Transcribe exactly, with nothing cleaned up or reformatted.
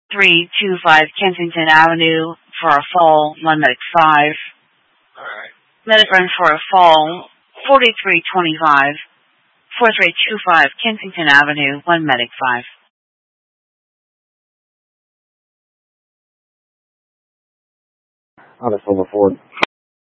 three two five Kensington Avenue for a fall, one medic five. Alright. Medic run for a fall, forty-three twenty-five, four three two five Kensington Avenue, one medic five. Out of Silver Ford.